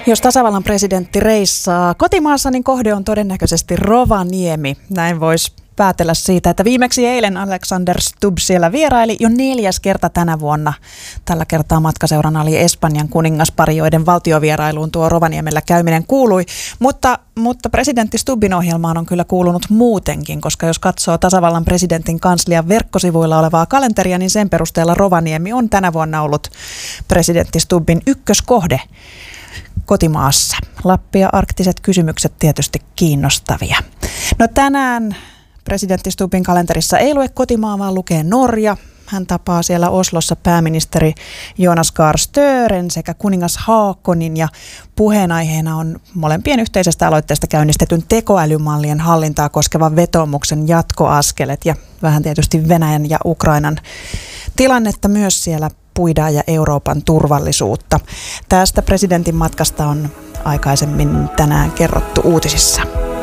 Jos tasavallan presidentti reissaa kotimaassa, niin kohde on todennäköisesti Rovaniemi. Näin voisi päätellä siitä, että viimeksi eilen Alexander Stubb siellä vieraili jo 4. kerta tänä vuonna. Tällä kertaa matkaseurana oli Espanjan kuningaspari, joiden valtiovierailuun tuo Rovaniemellä käyminen kuului. Mutta presidentti Stubbin ohjelmaan on kyllä kuulunut muutenkin, koska jos katsoo tasavallan presidentin kanslian verkkosivuilla olevaa kalenteria, niin sen perusteella Rovaniemi on tänä vuonna ollut presidentti Stubbin ykköskohde kotimaassa. Lappi ja arktiset kysymykset tietysti kiinnostavia. No tänään presidentti Stubbin kalenterissa ei lue kotimaa, vaan lukee Norja. Hän tapaa siellä Oslossa pääministeri Jonas Gahr Støren sekä kuningas Haakonin, ja puheenaiheena on molempien yhteisestä aloitteesta käynnistetyn tekoälymallien hallintaa koskevan vetoomuksen jatkoaskelet, ja vähän tietysti Venäjän ja Ukrainan tilannetta myös siellä puidaan ja Euroopan turvallisuutta. Tästä presidentin matkasta on aikaisemmin tänään kerrottu uutisissa.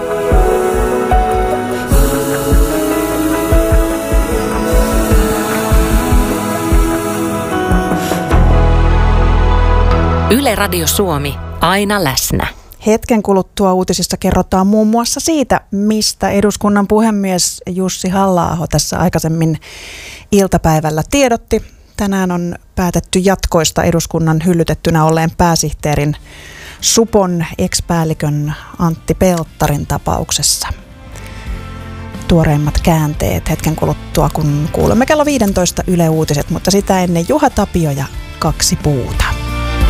Yle Radio Suomi, aina läsnä. Hetken kuluttua uutisissa kerrotaan muun muassa siitä, mistä eduskunnan puhemies Jussi Halla-aho tässä aikaisemmin iltapäivällä tiedotti. Tänään on päätetty jatkoista eduskunnan hyllytettynä olleen pääsihteerin Supon ex-päällikön Antti Pelttarin tapauksessa. Tuoreimmat käänteet hetken kuluttua, kun kuulemme kello 15 Yle Uutiset, mutta sitä ennen Juha Tapio ja 2 puuta.